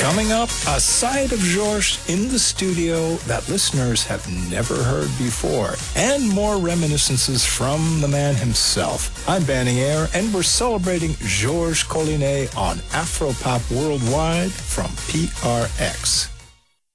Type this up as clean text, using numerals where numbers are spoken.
Coming up, a side of Georges in the studio that listeners have never heard before, and more reminiscences from the man himself. I'm Banning Eyre, and we're celebrating Georges Collinet on Afropop Worldwide from PRX.